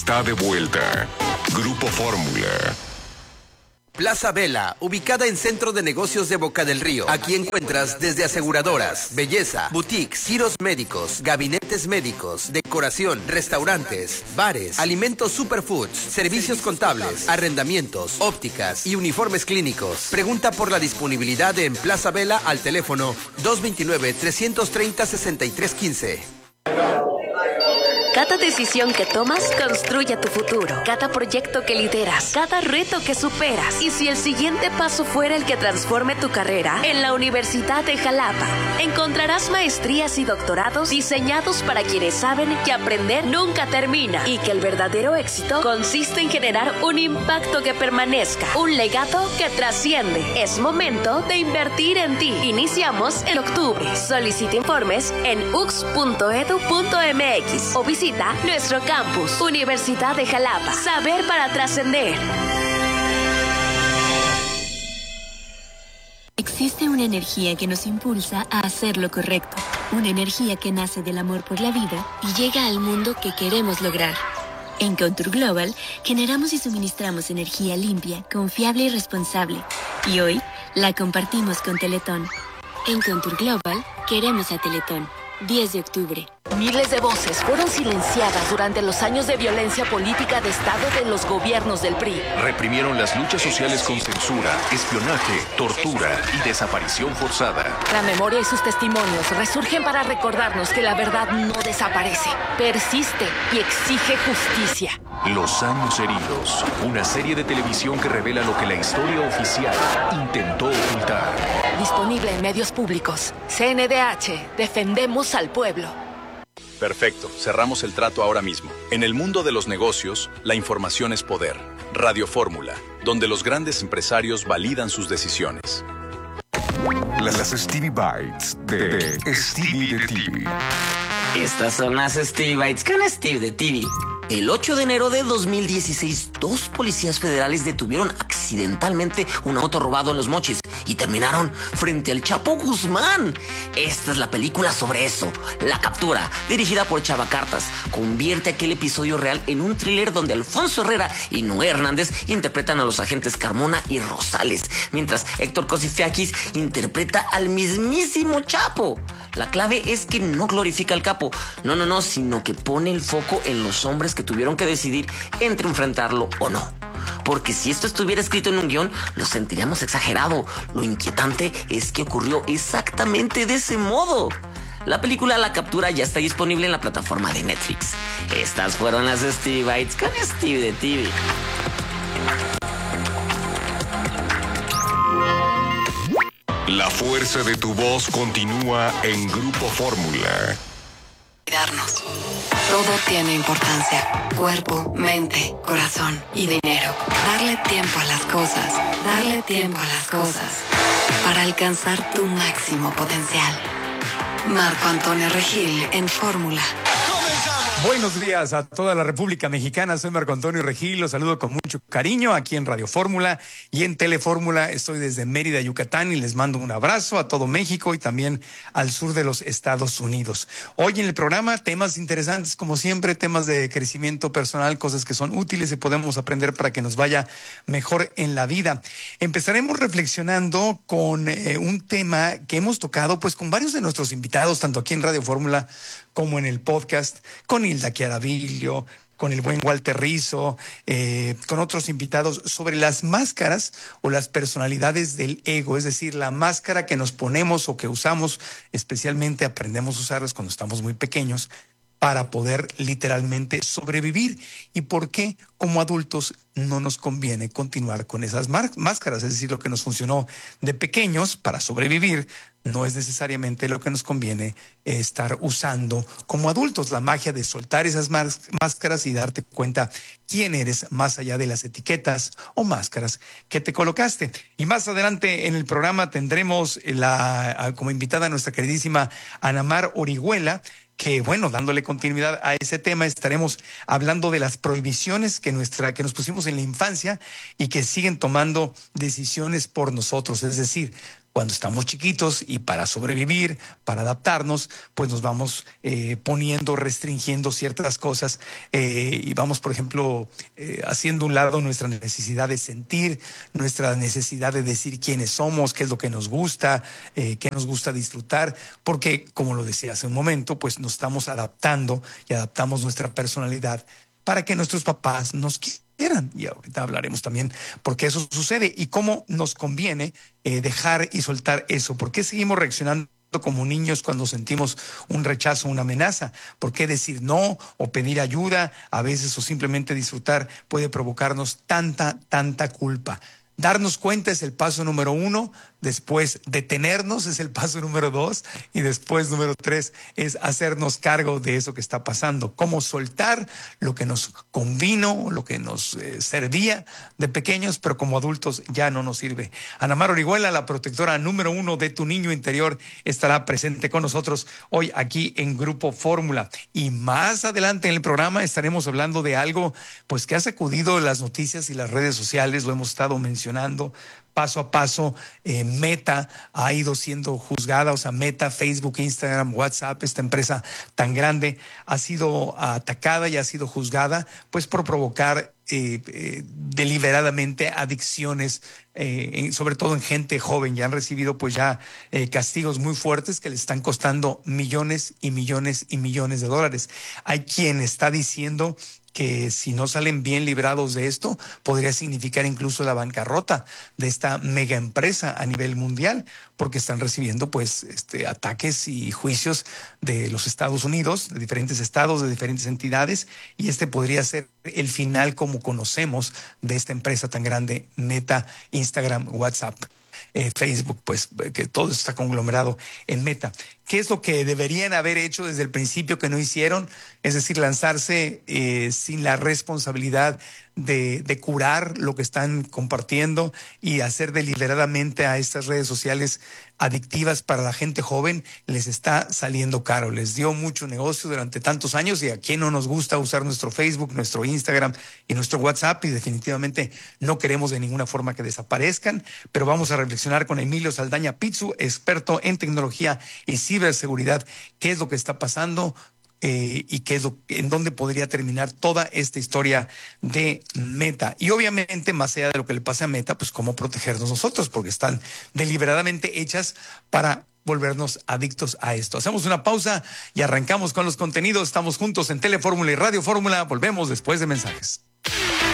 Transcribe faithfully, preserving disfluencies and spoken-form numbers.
Está de vuelta. Grupo Fórmula. Plaza Vela, ubicada en Centro de Negocios de Boca del Río. Aquí encuentras desde aseguradoras, belleza, boutiques, giros médicos, gabinetes médicos, decoración, restaurantes, bares, alimentos superfoods, servicios contables, arrendamientos, ópticas y uniformes clínicos. Pregunta por la disponibilidad en Plaza Vela al teléfono dos dos nueve, tres tres cero, seis tres uno cinco. Cada decisión que tomas construye tu futuro. Cada proyecto que lideras, cada reto que superas. Y si el siguiente paso fuera el que transforme tu carrera, en la Universidad de Jalapa encontrarás maestrías y doctorados diseñados para quienes saben que aprender nunca termina y que el verdadero éxito consiste en generar un impacto que permanezca, un legado que trasciende. Es momento de invertir en ti. Iniciamos en octubre. Solicita informes en u x punto edu punto m x o visita nuestro campus, Universidad de Jalapa. Saber para trascender. Existe una energía que nos impulsa a hacer lo correcto. Una energía que nace del amor por la vida y llega al mundo que queremos lograr. En Contour Global generamos y suministramos energía limpia, confiable y responsable. Y hoy la compartimos con Teletón. En Contour Global queremos a Teletón. diez de octubre. Miles de voces fueron silenciadas durante los años de violencia política de Estado de los gobiernos del P R I. Reprimieron las luchas sociales con censura, espionaje, tortura y desaparición forzada. La memoria y sus testimonios resurgen para recordarnos que la verdad no desaparece, persiste y exige justicia. Los años heridos, una serie de televisión que revela lo que la historia oficial intentó ocultar. Disponible en medios públicos. C N D H, defendemos al pueblo. Perfecto, cerramos el trato ahora mismo. En el mundo de los negocios, la información es poder. Radio Fórmula, donde los grandes empresarios validan sus decisiones. Las Stevie Bites de Stevie de T V. Estas son las Stevie Bites con Steve de T V. El ocho de enero de dos mil dieciséis, dos policías federales detuvieron accidentalmente un auto robado en Los Mochis y terminaron frente al Chapo Guzmán. Esta es la película sobre eso. La captura, dirigida por Chava Cartas, convierte aquel episodio real en un thriller donde Alfonso Herrera y Noé Hernández interpretan a los agentes Carmona y Rosales, mientras Héctor Cosifiakis interpreta al mismísimo Chapo. La clave es que no glorifica al capo, no, no, no, sino que pone el foco en los hombres que tuvieron que decidir entre enfrentarlo o no. Porque si esto estuviera escrito en un guión, lo sentiríamos exagerado. Lo inquietante es que ocurrió exactamente de ese modo. La película La Captura ya está disponible en la plataforma de Netflix. Estas fueron las Stevie Bites con Steve de T V. La fuerza de tu voz continúa en Grupo Fórmula. Cuidarnos. Todo tiene importancia. Cuerpo, mente, corazón y dinero. Darle tiempo a las cosas. Darle tiempo a las cosas. Para alcanzar tu máximo potencial. Marco Antonio Regil en Fórmula. Buenos días a toda la República Mexicana, soy Marco Antonio Regil, los saludo con mucho cariño aquí en Radio Fórmula y en Telefórmula. Estoy desde Mérida, Yucatán, y les mando un abrazo a todo México y también al sur de los Estados Unidos. Hoy en el programa temas interesantes, como siempre, temas de crecimiento personal, cosas que son útiles y podemos aprender para que nos vaya mejor en la vida. Empezaremos reflexionando con eh, un tema que hemos tocado pues con varios de nuestros invitados, tanto aquí en Radio Fórmula como en el podcast, con Hilda Chiaraviglio, con el buen Walter Rizzo, eh, con otros invitados, sobre las máscaras o las personalidades del ego, es decir, la máscara que nos ponemos o que usamos, especialmente aprendemos a usarlas cuando estamos muy pequeños, para poder literalmente sobrevivir. ¿Y por qué como adultos no nos conviene continuar con esas máscaras? Es decir, lo que nos funcionó de pequeños para sobrevivir no es necesariamente lo que nos conviene estar usando como adultos. La magia de soltar esas máscaras y darte cuenta quién eres más allá de las etiquetas o máscaras que te colocaste. Y más adelante en el programa tendremos la, como invitada a nuestra queridísima Ana Mar Orihuela, que bueno, dándole continuidad a ese tema, estaremos hablando de las prohibiciones que nuestra, que nos pusimos en la infancia y que siguen tomando decisiones por nosotros. Es decir, cuando estamos chiquitos y para sobrevivir, para adaptarnos, pues nos vamos eh, poniendo, restringiendo ciertas cosas eh, y vamos, por ejemplo, eh, haciendo a un lado nuestra necesidad de sentir, nuestra necesidad de decir quiénes somos, qué es lo que nos gusta, eh, qué nos gusta disfrutar, porque, como lo decía hace un momento, pues nos estamos adaptando y adaptamos nuestra personalidad para que nuestros papás nos quieran. Y ahorita hablaremos también por qué eso sucede y cómo nos conviene eh, dejar y soltar eso. ¿Por qué seguimos reaccionando como niños cuando sentimos un rechazo, una amenaza? ¿Por qué decir no o pedir ayuda a veces o simplemente disfrutar puede provocarnos tanta, tanta culpa? Darnos cuenta es el paso número uno, después detenernos es el paso número dos y después número tres es hacernos cargo de eso que está pasando. Cómo soltar lo que nos convino, lo que nos eh, servía de pequeños, pero como adultos ya no nos sirve. Ana Mar Orihuela, la protectora número uno de tu niño interior, estará presente con nosotros hoy aquí en Grupo Fórmula. Y más adelante en el programa estaremos hablando de algo pues que ha sacudido las noticias y las redes sociales, lo hemos estado mencionando paso a paso. eh, Meta ha ido siendo juzgada, o sea, Meta, Facebook, Instagram, WhatsApp, esta empresa tan grande, ha sido atacada y ha sido juzgada pues por provocar eh, eh, deliberadamente adicciones, eh, en, sobre todo en gente joven. Ya han recibido pues ya eh, castigos muy fuertes que les están costando millones y millones y millones de dólares. Hay quien está diciendo que si no salen bien librados de esto, podría significar incluso la bancarrota de esta mega empresa a nivel mundial, porque están recibiendo pues este ataques y juicios de los Estados Unidos, de diferentes estados, de diferentes entidades, y este podría ser el final como conocemos de esta empresa tan grande, Meta, Instagram, WhatsApp. Eh, Facebook, pues que todo está conglomerado en Meta. ¿Qué es lo que deberían haber hecho desde el principio que no hicieron? Es decir, lanzarse eh, sin la responsabilidad de, de curar lo que están compartiendo y hacer deliberadamente a estas redes sociales adictivas para la gente joven. Les está saliendo caro, les dio mucho negocio durante tantos años y a quién no nos gusta usar nuestro Facebook, nuestro Instagram y nuestro WhatsApp, y definitivamente no queremos de ninguna forma que desaparezcan, pero vamos a reflexionar con Emilio Saldaña Pizzu, experto en tecnología y ciberseguridad, qué es lo que está pasando eh, y qué es lo, en dónde podría terminar toda esta historia de Meta. Y obviamente, más allá de lo que le pase a Meta, pues cómo protegernos nosotros, porque están deliberadamente hechas para volvernos adictos a esto. Hacemos una pausa y arrancamos con los contenidos. Estamos juntos en Telefórmula y Radio Fórmula. Volvemos después de mensajes.